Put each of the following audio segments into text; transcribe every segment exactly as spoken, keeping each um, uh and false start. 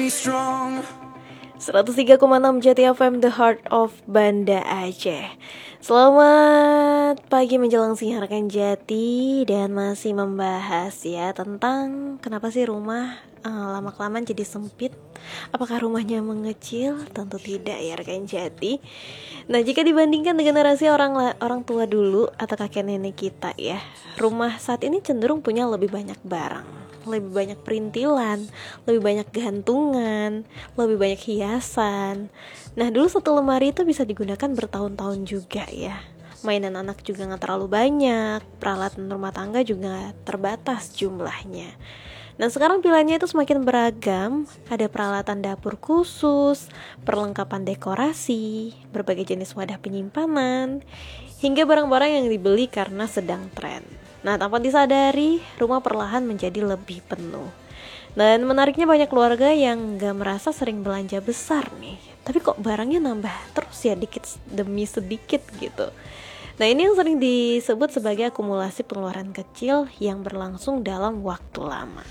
seratus tiga koma enam Jati F M, The Heart of Banda Aceh. Selamat pagi menjelang siang rekan Jati. Dan masih membahas ya tentang kenapa sih rumah uh, lama-kelamaan jadi sempit. Apakah rumahnya mengecil? Tentu tidak ya rekan Jati. Nah, jika dibandingkan dengan generasi orang orang tua dulu atau kakek nenek kita ya, rumah saat ini cenderung punya lebih banyak barang, lebih banyak perintilan, lebih banyak gantungan, lebih banyak hiasan. Nah, dulu satu lemari itu bisa digunakan bertahun-tahun juga ya. Mainan anak juga gak terlalu banyak, peralatan rumah tangga juga terbatas jumlahnya. Nah, sekarang pilihannya itu semakin beragam. Ada peralatan dapur khusus, perlengkapan dekorasi, berbagai jenis wadah penyimpanan, hingga barang-barang yang dibeli karena sedang tren. Nah, tanpa disadari, rumah perlahan menjadi lebih penuh. Dan menariknya banyak keluarga yang gak merasa sering belanja besar nih, tapi kok barangnya nambah terus ya dikit demi sedikit gitu. Nah, ini yang sering disebut sebagai akumulasi pengeluaran kecil yang berlangsung dalam waktu lama.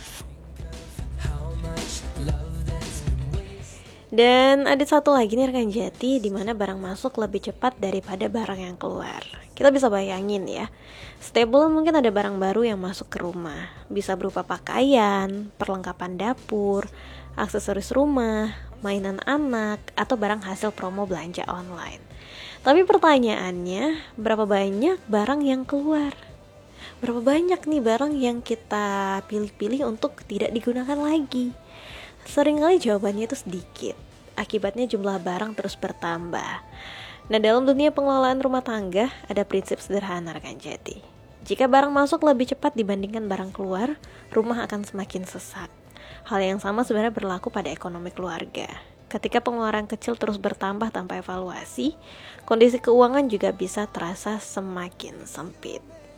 Dan ada satu lagi nih rekan Jati, di mana barang masuk lebih cepat daripada barang yang keluar. Kita bisa bayangin ya, setiap bulan mungkin ada barang baru yang masuk ke rumah. Bisa berupa pakaian, perlengkapan dapur, aksesoris rumah, mainan anak, atau barang hasil promo belanja online. Tapi pertanyaannya, berapa banyak barang yang keluar? Berapa banyak nih barang yang kita pilih-pilih untuk tidak digunakan lagi? Seringkali jawabannya itu sedikit. Akibatnya jumlah barang terus bertambah. Nah, dalam dunia pengelolaan rumah tangga ada prinsip sederhana rekan Jati. Jika barang masuk lebih cepat dibandingkan barang keluar, rumah akan semakin sesak. Hal yang sama sebenarnya berlaku pada ekonomi keluarga. Ketika pengeluaran kecil terus bertambah tanpa evaluasi, kondisi keuangan juga bisa terasa semakin sempit.